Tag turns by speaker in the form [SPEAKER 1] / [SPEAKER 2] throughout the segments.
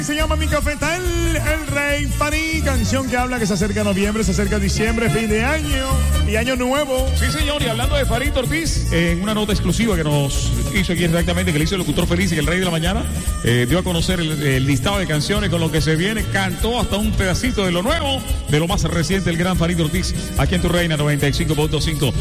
[SPEAKER 1] Se llama Mi Cafetal, el Rey Farí, canción que habla que se acerca noviembre, se acerca diciembre, fin de año y año nuevo.
[SPEAKER 2] Sí, señor, y hablando de Farid Ortiz, en una nota exclusiva que nos hizo aquí exactamente, que le hizo el locutor feliz y el Rey de la Mañana, dio a conocer el listado de canciones con lo que se viene, cantó hasta un pedacito de lo nuevo, de lo más reciente, el gran Farid Ortiz, aquí en Tu Reina 95.5.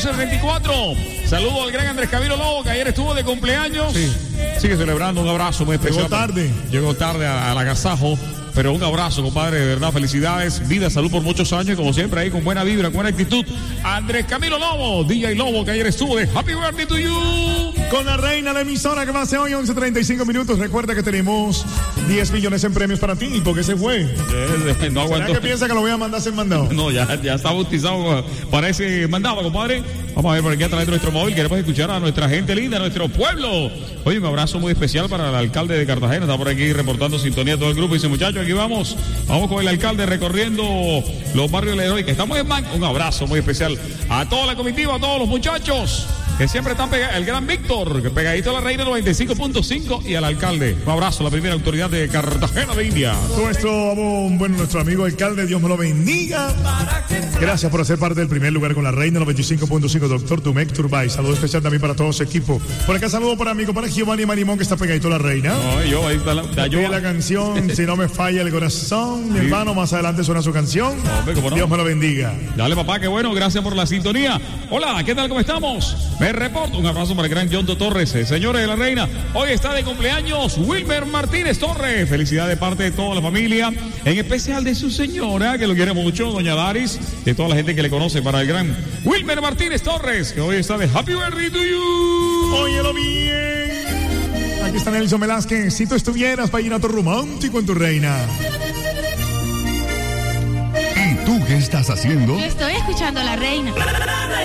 [SPEAKER 2] 11:34, saludo al gran Andrés Camilo Lobo, que ayer estuvo de cumpleaños.
[SPEAKER 1] Sí.
[SPEAKER 2] Sigue celebrando, un abrazo muy especial.
[SPEAKER 1] Llegó
[SPEAKER 2] tarde al agasajo, pero un abrazo, compadre, de verdad, felicidades, vida, salud por muchos años, como siempre, ahí con buena vibra, buena actitud. Andrés Camilo Lobo, DJ Lobo, que ayer estuvo de Happy Birthday to You.
[SPEAKER 1] Con la reina, la emisora que va a hacer hoy 11:35 minutos. Recuerda que tenemos 10 millones en premios para ti, porque se fue.
[SPEAKER 2] No aguanto.
[SPEAKER 1] ¿Será que piensa que lo voy a mandar a ser mandado?
[SPEAKER 2] No, ya está bautizado para ese mandado, compadre. Vamos a ver por aquí a través de nuestro móvil. Queremos escuchar a nuestra gente linda, a nuestro pueblo. Oye, un abrazo muy especial para el alcalde de Cartagena. Está por aquí reportando sintonía todo el grupo. Dice, muchachos, aquí vamos. Vamos con el alcalde recorriendo los barrios de la Heroica. Estamos en Banco. Un abrazo muy especial a toda la comitiva, a todos los muchachos que siempre están pegados. El gran Víctor, que pegadito a la reina 95.5, y al alcalde. Un abrazo, la primera autoridad de Cartagena de India.
[SPEAKER 1] Nuestro amigo alcalde, Dios me lo bendiga. Gracias por hacer parte del primer lugar con la reina 95.5, doctor Tumec Turbay. Saludo especial también para todo su equipo. Por acá saludo para amigo, para Giovanni Marimón, que está pegadito a la reina.
[SPEAKER 2] No, yo, ahí está
[SPEAKER 1] la canción, si no me falla el corazón, mi hermano, más adelante suena su canción.
[SPEAKER 2] No.
[SPEAKER 1] Dios me lo bendiga.
[SPEAKER 2] Dale, papá, qué bueno, gracias por la sintonía. Hola, ¿qué tal? ¿Cómo estamos? Me reporto, un abrazo para el gran Yonto Torres. Señores de la reina, hoy está de cumpleaños Wilmer Martínez Torres. Felicidad de parte de toda la familia, en especial de su señora, que lo quiere mucho, doña Daris, de toda la gente que le conoce, para el gran Wilmer Martínez Torres, que hoy está de Happy Birthday to You.
[SPEAKER 1] Óyelo bien. Aquí está Nelson Velázquez. Si tú estuvieras, vallenato romántico en Tu Reina.
[SPEAKER 3] ¿Y tú qué estás haciendo?
[SPEAKER 4] Estoy escuchando a la reina.